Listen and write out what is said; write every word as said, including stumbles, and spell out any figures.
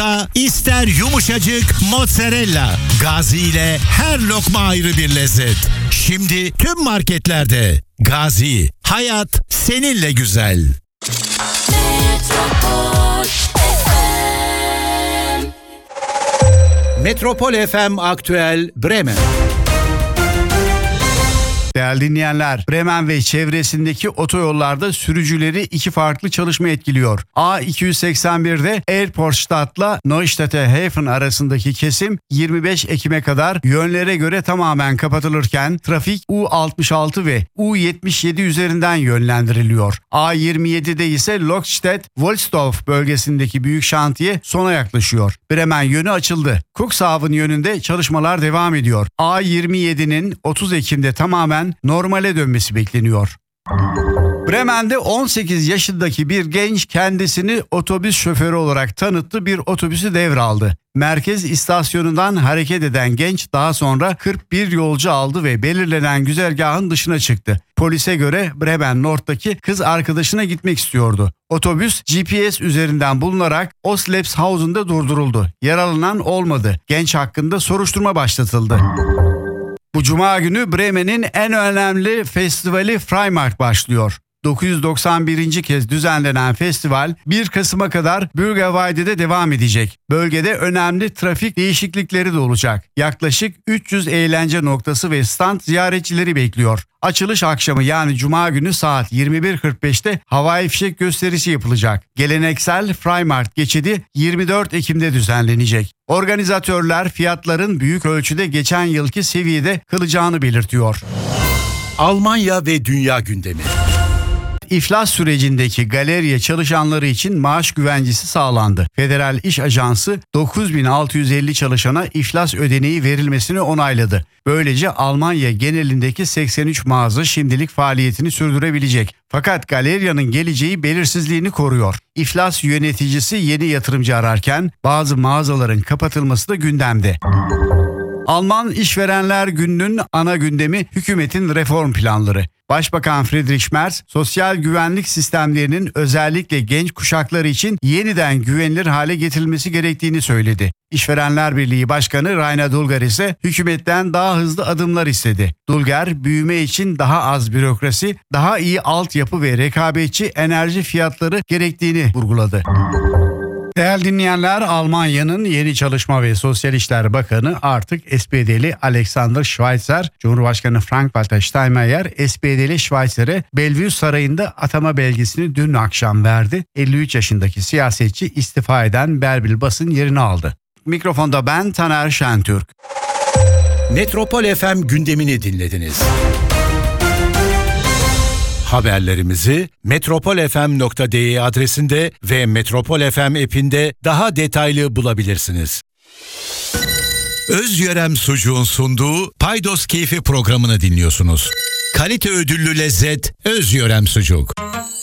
ister yumuşacık mozzarella. Gazi ile her lokma ayrı bir lezzet. Şimdi tüm marketlerde. Gazi, hayat seninle güzel. Metropol F M. Metropol F M Aktüel Bremen. Değerli dinleyenler, Bremen ve çevresindeki otoyollarda sürücüleri iki farklı çalışma etkiliyor. A iki yüz seksen bir'de Airportstadt'la Neustädter-Hafen arasındaki kesim yirmi beş Ekim'e kadar yönlere göre tamamen kapatılırken trafik U altmış altı ve U yetmiş yedi üzerinden yönlendiriliyor. A yirmi yedi'de ise Lokstedt-Wolsdorf bölgesindeki büyük şantiye sona yaklaşıyor. Bremen yönü açıldı. Cuxhaven yönünde çalışmalar devam ediyor. A yirmi yedi'nin otuz Ekim'de tamamen normale dönmesi bekleniyor. Bremen'de on sekiz yaşındaki bir genç kendisini otobüs şoförü olarak tanıttı, bir otobüsü devraldı. Merkez istasyonundan hareket eden genç daha sonra kırk bir yolcu aldı ve belirlenen güzergahın dışına çıktı. Polise göre Bremen Nord'daki kız arkadaşına gitmek istiyordu. Otobüs G P S üzerinden bulunarak Oslepshausen'da durduruldu. Yaralanan olmadı. Genç hakkında soruşturma başlatıldı. Bu cuma günü Bremen'in en önemli festivali Freimarkt başlıyor. dokuz yüz doksan birinci kez düzenlenen festival bir Kasım'a kadar Bürgerweide'de devam edecek. Bölgede önemli trafik değişiklikleri de olacak. Yaklaşık üç yüz eğlence noktası ve stand ziyaretçileri bekliyor. Açılış akşamı yani cuma günü saat yirmi bir kırk beş'te havai fişek gösterisi yapılacak. Geleneksel Freimarkt geçidi yirmi dört Ekim'de düzenlenecek. Organizatörler fiyatların büyük ölçüde geçen yılki seviyede kalacağını belirtiyor. Almanya ve dünya gündemi. İflas sürecindeki galeriya çalışanları için maaş güvencesi sağlandı. Federal İş Ajansı dokuz bin altı yüz elli çalışana iflas ödeneği verilmesini onayladı. Böylece Almanya genelindeki seksen üç mağaza şimdilik faaliyetini sürdürebilecek. Fakat galeriyanın geleceği belirsizliğini koruyor. İflas yöneticisi yeni yatırımcı ararken bazı mağazaların kapatılması da gündemde. Alman İşverenler Günü'nün ana gündemi hükümetin reform planları. Başbakan Friedrich Merz, sosyal güvenlik sistemlerinin özellikle genç kuşakları için yeniden güvenilir hale getirilmesi gerektiğini söyledi. İşverenler Birliği Başkanı Rainer Dulger ise hükümetten daha hızlı adımlar istedi. Dulger, büyüme için daha az bürokrasi, daha iyi altyapı ve rekabetçi enerji fiyatları gerektiğini vurguladı. Değerli dinleyenler, Almanya'nın yeni Çalışma ve Sosyal İşler Bakanı artık S P D'li Alexander Schweitzer, Cumhurbaşkanı Frank-Walter Steinmeier S P D'li Schweitzer'e Bellevue Sarayı'nda atama belgesini dün akşam verdi. elli üç yaşındaki siyasetçi istifa eden Belbil Bas'ın yerini aldı. Mikrofonda ben Taner Şentürk. Metropol F M gündemini dinlediniz. Haberlerimizi metropol f m nokta d e adresinde ve Metropol F M app'inde daha detaylı bulabilirsiniz. Özyörem Sucuğun sunduğu Paydos Keyfi programını dinliyorsunuz. Kalite ödüllü lezzet Özyörem Sucuk.